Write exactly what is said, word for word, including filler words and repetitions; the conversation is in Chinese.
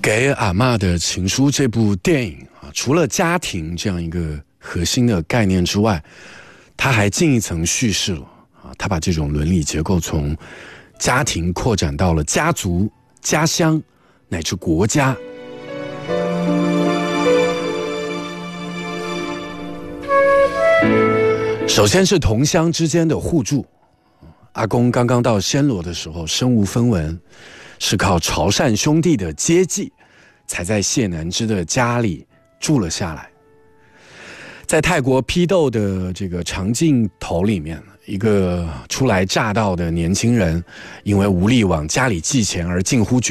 给阿嬷的情书这部电影啊，除了家庭这样一个核心的概念之外，它还进一层叙事了啊，它把这种伦理结构从家庭扩展到了家族、家乡乃至国家。首先是同乡之间的互助，阿公刚刚到暹罗的时候身无分文，是靠潮汕兄弟的接济才在谢南枝的家里住了下来。在泰国批斗的这个长镜头里面，一个初来乍到的年轻人因为无力往家里寄钱而近乎绝